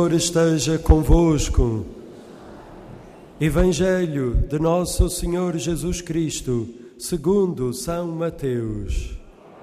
Senhor esteja convosco. Evangelho de Nosso Senhor Jesus Cristo, segundo São Mateus.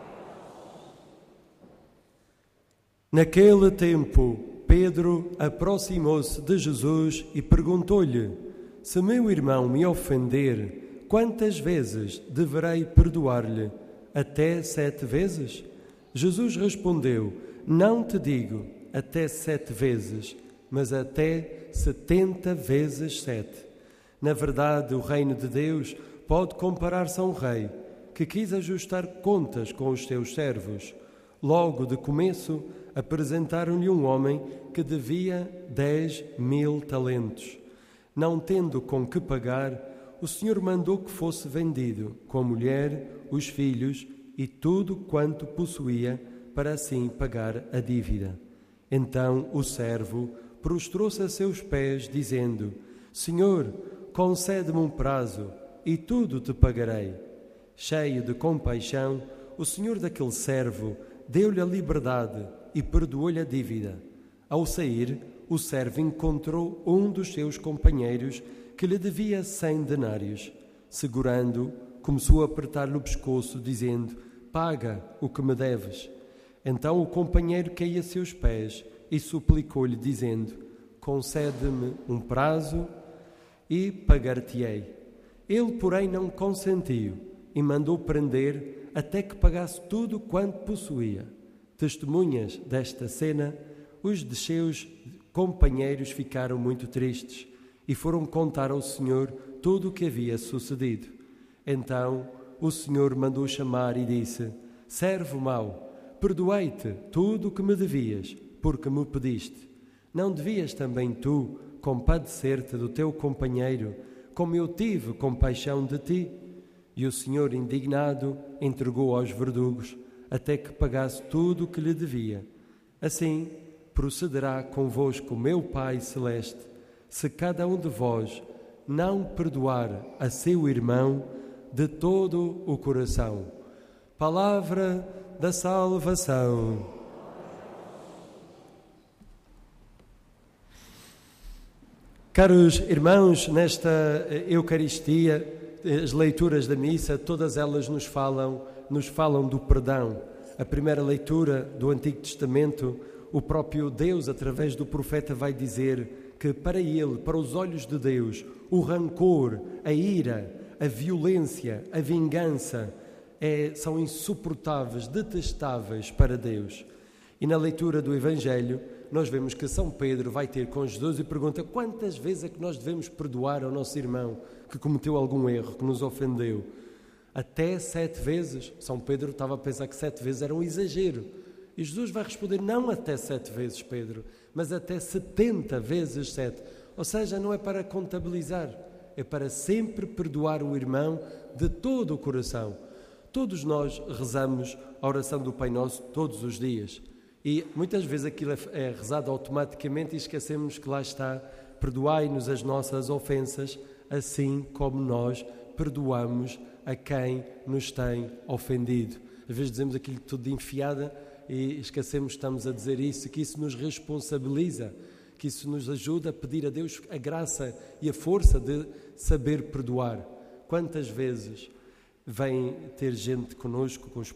Naquele tempo, Pedro aproximou-se de Jesus e perguntou-lhe: Se meu irmão me ofender, quantas vezes deverei perdoar-lhe? Até 7 vezes? Jesus respondeu: Não te digo até 7 vezes, mas até 70 vezes 7. Na verdade, o reino de Deus pode comparar-se a um rei que quis ajustar contas com os seus servos. Logo de começo, apresentaram-lhe um homem que devia 10.000 talentos. Não tendo com que pagar, o Senhor mandou que fosse vendido, com a mulher, os filhos e tudo quanto possuía, para assim pagar a dívida. Então o servo prostrou-se a seus pés, dizendo: Senhor, concede-me um prazo, e tudo te pagarei. Cheio de compaixão, o senhor daquele servo deu-lhe a liberdade e perdoou-lhe a dívida. Ao sair, o servo encontrou um dos seus companheiros que lhe devia 100 denários. Segurando-o, começou a apertar-lhe o pescoço, dizendo: Paga o que me deves. Então o companheiro caiu a seus pés e suplicou-lhe, dizendo: Concede-me um prazo e pagar-te-ei. Ele, porém, não consentiu e mandou prender até que pagasse tudo quanto possuía. Testemunhas desta cena, os de seus companheiros ficaram muito tristes e foram contar ao Senhor tudo o que havia sucedido. Então o Senhor mandou chamar e disse: Servo mau, perdoei-te tudo o que me devias, porque me pediste. Não devias também tu compadecer-te do teu companheiro, como eu tive compaixão de ti? E o Senhor, indignado, entregou aos verdugos, até que pagasse tudo o que lhe devia. Assim procederá convosco meu Pai Celeste, se cada um de vós não perdoar a seu irmão de todo o coração. Palavra da salvação. Caros irmãos, nesta Eucaristia, as leituras da missa, todas elas nos falam do perdão. A primeira leitura do Antigo Testamento, o próprio Deus, através do profeta, vai dizer que para ele, para os olhos de Deus, o rancor, a ira, a violência, a vingança são insuportáveis, detestáveis para Deus. E na leitura do Evangelho, nós vemos que São Pedro vai ter com Jesus e pergunta: quantas vezes é que nós devemos perdoar ao nosso irmão que cometeu algum erro, que nos ofendeu? Até 7 vezes? São Pedro estava a pensar que 7 vezes era um exagero. E Jesus vai responder: não até 7 vezes, Pedro, mas até 70 vezes 7. Ou seja, não é para contabilizar, é para sempre perdoar o irmão de todo o coração. Todos nós rezamos a oração do Pai Nosso todos os dias. E muitas vezes aquilo é rezado automaticamente e esquecemos que lá está: perdoai-nos as nossas ofensas, assim como nós perdoamos a quem nos tem ofendido. Às vezes dizemos aquilo tudo de enfiada e esquecemos que estamos a dizer isso, que isso nos responsabiliza, que isso nos ajuda a pedir a Deus a graça e a força de saber perdoar. Quantas vezes vem ter gente connosco, com os